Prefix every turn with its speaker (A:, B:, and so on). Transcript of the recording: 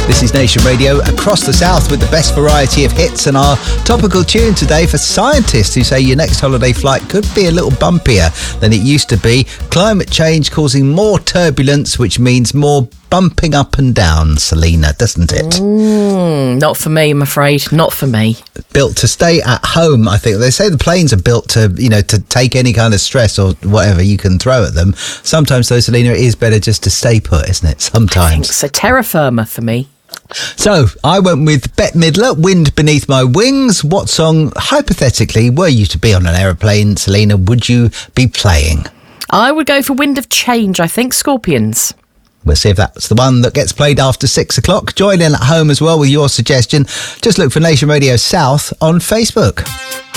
A: This is Nation Radio across the south with the best variety of hits, and our topical tune today for scientists who say your next holiday flight could be a little bumpier than it used to be. Climate change causing more turbulence, which means more bumping up and down, Selena, doesn't it?
B: Not for me, I'm afraid. Not for me.
A: Built to stay at home, I think. They say the planes are built to, to take any kind of stress or whatever you can throw at them. Sometimes, though, Selena, it is better just to stay put, isn't it? Sometimes.
B: So terra firma for me.
A: So, I went with Bette Midler, Wind Beneath My Wings. What song, hypothetically, were you to be on an aeroplane, Selena, would you be playing?
B: I would go for Wind of Change, I think, Scorpions.
A: We'll see if that's the one that gets played after 6 o'clock. Join in at home as well with your suggestion. Just look for Nation Radio South on Facebook.